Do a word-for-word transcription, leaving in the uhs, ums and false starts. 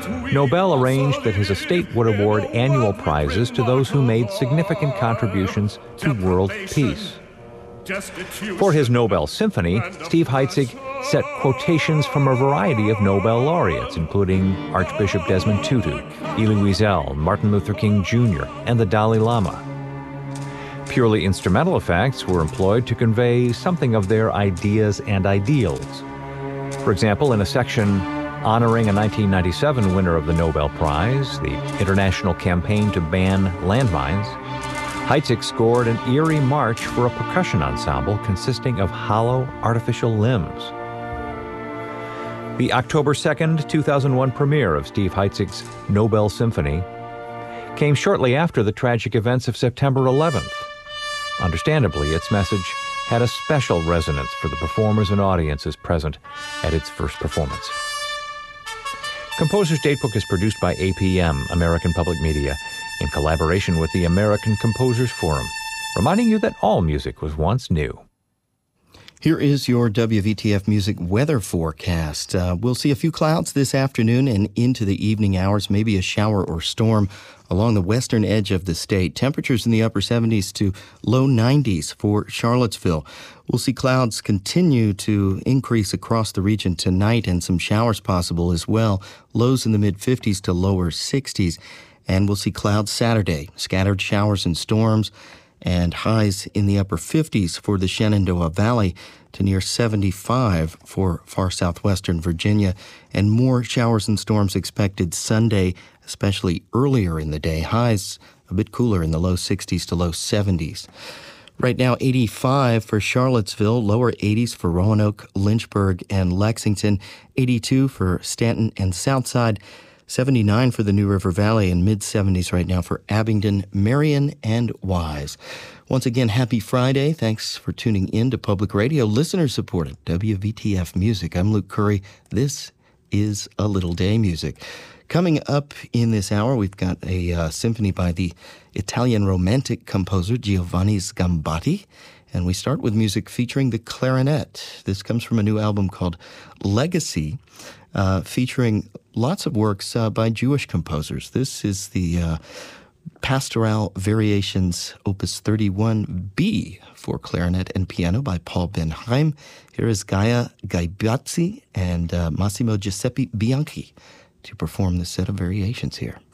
Nobel arranged that his estate would award annual prizes to those who made significant contributions to world peace. For his Nobel Symphony, Steve Heitzig set quotations from a variety of Nobel laureates, including Archbishop Desmond Tutu, Elie Wiesel, Martin Luther King Junior, and the Dalai Lama. Purely instrumental effects were employed to convey something of their ideas and ideals. For example, in a section honoring a nineteen ninety-seven winner of the Nobel Prize, the International Campaign to Ban Landmines, Heitzig scored an eerie march for a percussion ensemble consisting of hollow artificial limbs. The October second, two thousand one premiere of Steve Heitzig's Nobel Symphony came shortly after the tragic events of September eleventh. Understandably, its message had a special resonance for the performers and audiences present at its first performance. Composer's Datebook is produced by A P M, American Public Media, in collaboration with the American Composers Forum, reminding you that all music was once new. Here is your W V T F Music weather forecast. Uh, we'll see a few clouds this afternoon and into the evening hours, maybe a shower or storm along the western edge of the state. Temperatures in the upper seventies to low nineties for Charlottesville. We'll see clouds continue to increase across the region tonight and some showers possible as well. Lows in the mid-fifties to lower sixties. And we'll see clouds Saturday, scattered showers and storms, and highs in the upper fifties for the Shenandoah Valley to near seventy-five for far southwestern Virginia, and more showers and storms expected Sunday, especially earlier in the day. Highs a bit cooler in the low sixties to low seventies. Right now, eighty-five for Charlottesville, lower eighties for Roanoke, Lynchburg, and Lexington, eighty-two for Stanton and Southside, seventy-nine for the New River Valley, and mid-seventies right now for Abingdon, Marion, and Wise. Once again, happy Friday. Thanks for tuning in to Public Radio, listener-supported W V T F Music. I'm Luke Curry. This is A Little Day Music. Coming up in this hour, we've got a uh, symphony by the Italian Romantic composer Giovanni Sgambati, and we start with music featuring the clarinet. This comes from a new album called Legacy, uh, featuring lots of works uh, by Jewish composers. This is the uh, Pastoral Variations Opus thirty-one B for clarinet and piano by Paul Ben Haim. Here is Gaia Gaibazzi and uh, Massimo Giuseppe Bianchi to perform this set of variations here.